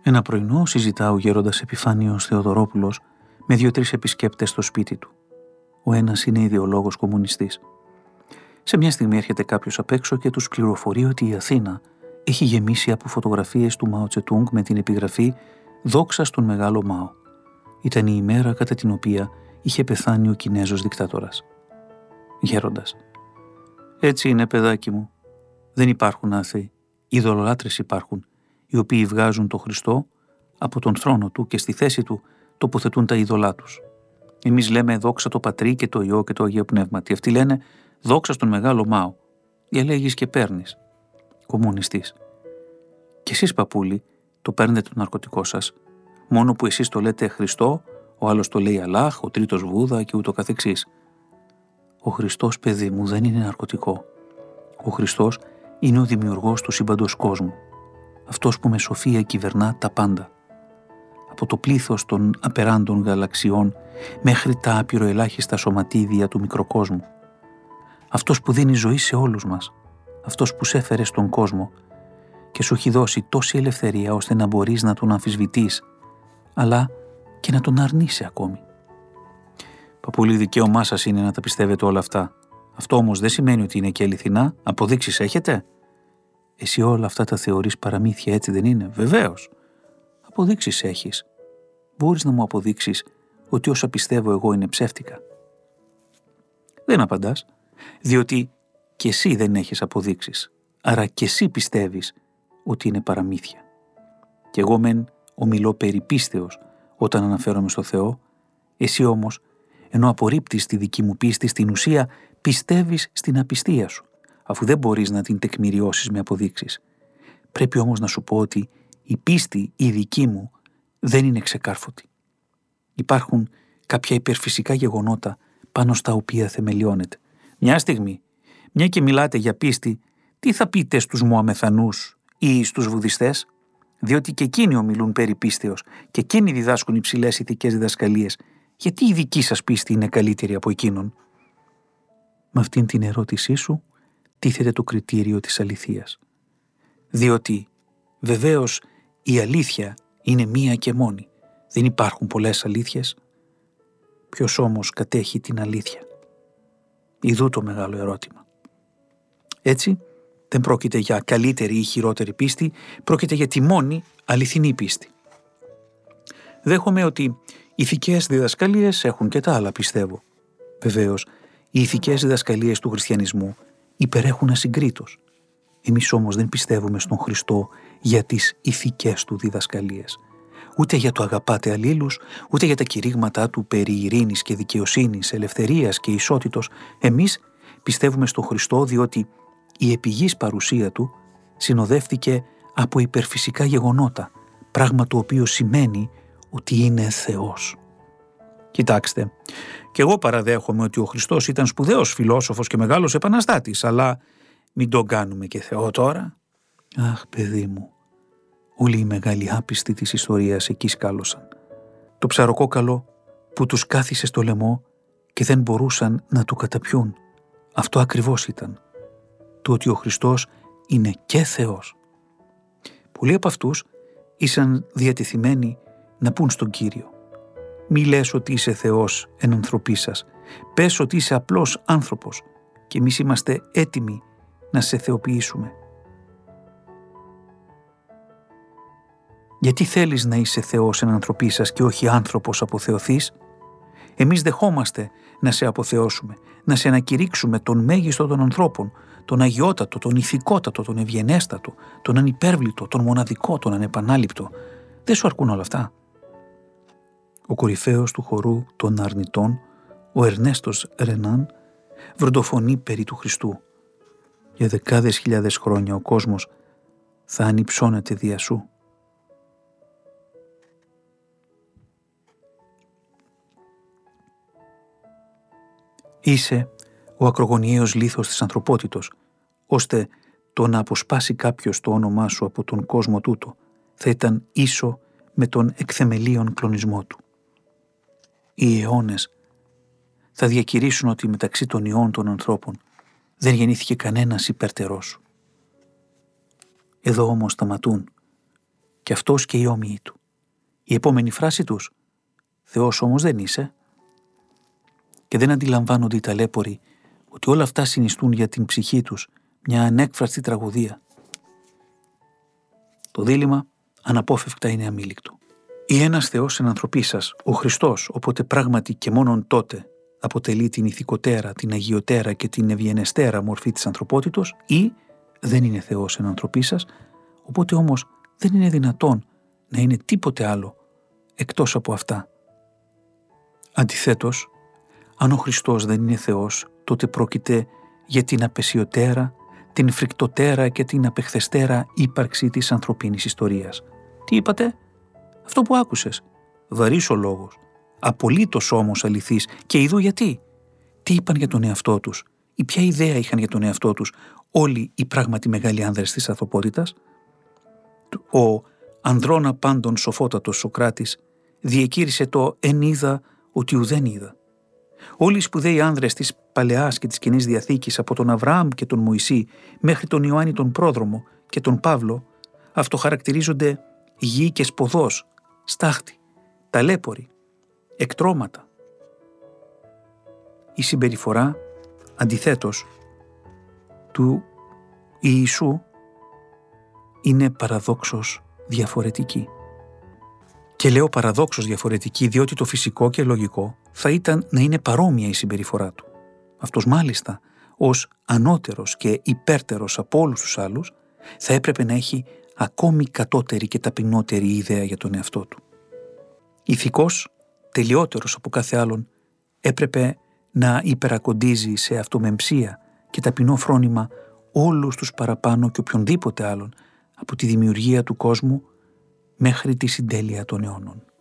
Ένα πρωινό συζητά ο γέροντας Επιφάνιος Θεοδωρόπουλος με 2-3 επισκέπτες στο σπίτι του. Ο ένας είναι ιδεολόγος κομμουνιστής. Σε μια στιγμή έρχεται κάποιος απ' έξω και τους πληροφορεί ότι η Αθήνα έχει γεμίσει από φωτογραφίες του Μάο Τσετούγκ με την επιγραφή «Δόξα στον Μεγάλο Μάο». Ήταν η ημέρα κατά την οποία είχε πεθάνει ο Κινέζος δικτάτορας. Γέροντας: «Έτσι είναι, παιδάκι μου. Δεν υπάρχουν άθεοι. Ειδωλολάτρες υπάρχουν, οι οποίοι βγάζουν τον Χριστό από τον θρόνο του και στη θέση του τοποθετούν τα είδωλά τους. Εμείς λέμε δόξα το Πατρί και το Υιό και το Αγίο Πνεύματι. Αυτοί λένε δόξα στον Μεγάλο Μάο. Διαλέγεις και παίρνεις. Κομμουνιστής. Και εσείς, παππούλη, το παίρνετε το ναρκωτικό σας. Μόνο που εσείς το λέτε Χριστό, ο άλλος το λέει Αλλάχ, ο τρίτος Βούδα και ούτω καθεξής. Ο Χριστός, παιδί μου, δεν είναι ναρκωτικό. Ο Χριστός είναι ο δημιουργός του σύμπαντος κόσμου. Αυτός που με σοφία κυβερνά τα πάντα. Από το πλήθος των απεράντων γαλαξιών μέχρι τα απειροελάχιστα σωματίδια του μικροκόσμου. Αυτός που δίνει ζωή σε όλους μας. Αυτός που σε έφερε στον κόσμο και σου έχει δώσει τόση ελευθερία ώστε να μπορείς να τον αμφισβητείς, αλλά και να τον αρνείσαι ακόμη. Παππούλη, δικαίωμά σας είναι να τα πιστεύετε όλα αυτά. Αυτό όμως δεν σημαίνει ότι είναι και αληθινά. Αποδείξεις έχετε? Εσύ όλα αυτά τα θεωρείς παραμύθια, έτσι δεν είναι? Βεβαίως. Αποδείξεις έχεις. Μπορείς να μου αποδείξεις ότι όσα πιστεύω εγώ είναι ψεύτικα? Δεν απαντάς, διότι και εσύ δεν έχεις αποδείξεις. Άρα και εσύ πιστεύεις ότι είναι παραμύθια. Κι εγώ μεν ομιλώ περί πίστεως όταν αναφέρομαι στο Θεό, εσύ όμως, ενώ απορρίπτεις τη δική μου πίστη, στην ουσία πιστεύεις στην απιστία σου, αφού δεν μπορείς να την τεκμηριώσεις με αποδείξεις. Πρέπει όμως να σου πω ότι η πίστη η δική μου δεν είναι ξεκάρφωτη. Υπάρχουν κάποια υπερφυσικά γεγονότα πάνω στα οποία θεμελιώνεται. Μια στιγμή, μια και μιλάτε για πίστη, τι θα πείτε στους Μωαμεθανούς ή στους Βουδιστές? Διότι και εκείνοι ομιλούν περί πίστεως και εκείνοι διδάσκουν υψηλές ηθικές διδασκαλίες. Γιατί η δική σας πίστη είναι καλύτερη από εκείνον? Με αυτήν την ερώτησή σου τίθεται το κριτήριο της αληθείας. Διότι βεβαίως η αλήθεια είναι μία και μόνη. Δεν υπάρχουν πολλές αλήθειες. Ποιος όμως κατέχει την αλήθεια? Ιδού το μεγάλο ερώτημα. Έτσι, δεν πρόκειται για καλύτερη ή χειρότερη πίστη, πρόκειται για τη μόνη αληθινή πίστη. Δέχομαι ότι ηθικές διδασκαλίες έχουν και τα άλλα, πιστεύω. Βεβαίως, οι ηθικές διδασκαλίες του χριστιανισμού υπερέχουν ασυγκρίτως. Εμείς όμως δεν πιστεύουμε στον Χριστό για τις ηθικές του διδασκαλίες. Ούτε για το αγαπάτε αλλήλους, ούτε για τα κηρύγματά του περί ειρήνης και δικαιοσύνης, ελευθερίας και ισότητος. Εμείς πιστεύουμε στον Χριστό διότι η επιγής παρουσία του συνοδεύτηκε από υπερφυσικά γεγονότα, πράγμα το οποίο σημαίνει ότι είναι Θεός. Κοιτάξτε, και εγώ παραδέχομαι ότι ο Χριστός ήταν σπουδαίος φιλόσοφος και μεγάλος επαναστάτης, αλλά μην τον κάνουμε και Θεό τώρα. Αχ, παιδί μου, όλοι οι μεγάλοι άπιστοι της ιστορίας εκεί σκάλωσαν. Το ψαροκόκαλο που τους κάθισε στο λαιμό και δεν μπορούσαν να του καταπιούν. Αυτό ακριβώς ήταν. Το ότι ο Χριστός είναι και Θεός. Πολλοί από αυτούς ήσαν διατεθειμένοι να πούν στον Κύριο: «Μη λες ότι είσαι Θεός εν ανθρωπή σας. Πες ότι είσαι απλός άνθρωπος και εμείς είμαστε έτοιμοι να σε θεοποιήσουμε». Γιατί θέλεις να είσαι Θεός εν ανθρωπή σας και όχι άνθρωπος αποθεωθείς? Εμείς δεχόμαστε να σε αποθεώσουμε, να σε ανακηρύξουμε τον μέγιστο των ανθρώπων, τον αγιότατο, τον ηθικότατο, τον ευγενέστατο, τον ανυπέρβλητο, τον μοναδικό, τον ανεπανάληπτο. Δεν σου αρκούν όλα αυτά? Ο κορυφαίος του χορού των αρνητών, ο Ερνέστος Ρενάν, βροντοφωνεί περί του Χριστού. Για δεκάδες χιλιάδες χρόνια ο κόσμος θα ανυψώνεται δια σου. Είσαι ο ακρογωνιαίος λίθος της ανθρωπότητος, ώστε το να αποσπάσει κάποιος το όνομά σου από τον κόσμο τούτο θα ήταν ίσο με τον εκθεμελίον κλονισμό του. Οι αιώνες θα διακηρύσουν ότι μεταξύ των ιών των ανθρώπων δεν γεννήθηκε κανένας υπερτερός σου. Εδώ όμως σταματούν και αυτός και οι όμοιοι του. Η επόμενη φράση τους, «Θεός όμως δεν είσαι». Και δεν αντιλαμβάνονται οι ταλέποροι ότι όλα αυτά συνιστούν για την ψυχή τους μια ανέκφραστη τραγωδία. Το δίλημμα αναπόφευκτα είναι αμήλικτο. Ή ένας Θεός εν ανθρωπή σας, ο Χριστός, οπότε πράγματι και μόνον τότε αποτελεί την ηθικοτέρα, την αγιοτέρα και την ευγενεστέρα μορφή της ανθρωπότητος, ή δεν είναι Θεός εν ανθρωπή σας, οπότε όμως δεν είναι δυνατόν να είναι τίποτε άλλο εκτός από αυτά. Αντιθέτως, αν ο Χριστός δεν είναι Θεός, τότε πρόκειται για την απεσιωτέρα, την φρικτοτέρα και την απεχθεστέρα ύπαρξη της ανθρωπίνης ιστορίας. Τι είπατε? Αυτό που άκουσες. Βαρύς ο λόγος. Απολύτως όμως αληθής. Και ειδού γιατί. Τι είπαν για τον εαυτό τους ή ποια ιδέα είχαν για τον εαυτό τους όλοι οι πράγματι μεγάλοι άνδρες της ανθρωπότητας? Ο ανδρών απάντων σοφότατος Σωκράτης διεκήρυσε το «εν είδα ότι ουδέν είδα». Όλοι οι σπουδαίοι άνδρες της Παλαιάς και της Καινής Διαθήκης, από τον Αβραάμ και τον Μωυσή μέχρι τον Ιωάννη τον Πρόδρομο και τον Παύλο, αυτοχαρακτηρίζονται γη και σποδός, στάχτη, ταλέποροι, εκτρώματα. Η συμπεριφορά, αντιθέτως, του Ιησού είναι παραδόξως διαφορετική. Και λέω παραδόξως διαφορετική διότι το φυσικό και λογικό θα ήταν να είναι παρόμοια η συμπεριφορά του. Αυτός μάλιστα, ως ανώτερος και υπέρτερος από όλους τους άλλους, θα έπρεπε να έχει ακόμη κατώτερη και ταπεινότερη ιδέα για τον εαυτό του. Ηθικός, τελειότερος από κάθε άλλον, έπρεπε να υπερακοντίζει σε αυτομεμψία και ταπεινό φρόνημα όλους τους παραπάνω και οποιονδήποτε άλλον από τη δημιουργία του κόσμου μέχρι τη συντέλεια των αιώνων.